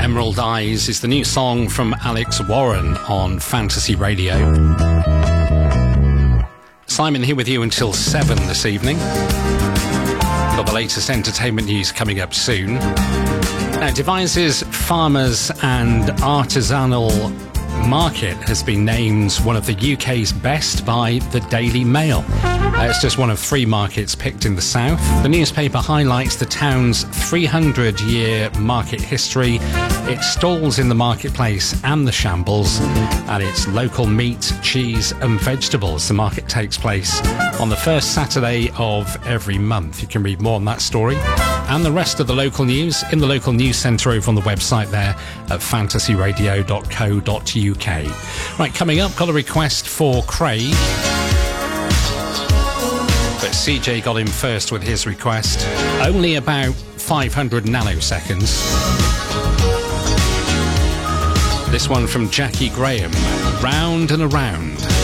Emerald Eyes is the new song from Alex Warren on Fantasy Radio. Simon here with you until 7 this evening. Got the latest entertainment news coming up soon. Now, Devizes Farmers and Artisanal Market has been named one of the UK's best by the Daily Mail. It's just one of 3 markets picked in the south. The newspaper highlights the town's 300-year market history, its stalls in the marketplace and the shambles, and its local meat, cheese and vegetables. The market takes place on the first Saturday of every month. You can read more on that story and the rest of the local news in the local news centre over on the website there at fantasyradio.co.uk. Right, coming up, got a request for Craig, but CJ got him first with his request. Only about 500 nanoseconds. This one from Jackie Graham, Round and Around.